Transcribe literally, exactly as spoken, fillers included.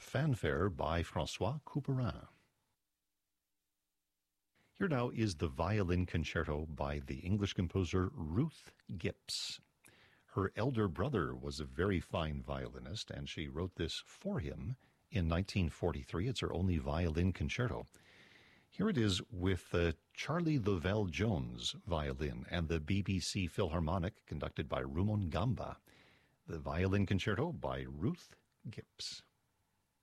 Fanfare by François Couperin. Here now is the violin concerto by the English composer Ruth Gipps. Her elder brother was a very fine violinist, and she wrote this for him in nineteen forty-three. It's her only violin concerto. Here it is with uh, Charlie Lovell-Jones violin and the B B C Philharmonic conducted by Rumon Gamba. The violin concerto by Ruth Gipps.